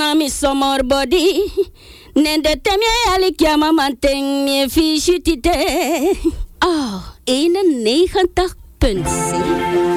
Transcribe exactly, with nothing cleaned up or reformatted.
mi somor body. Nende temje alik ja mama ting mi fishi tite. Oh, eenennegentig punt zeven.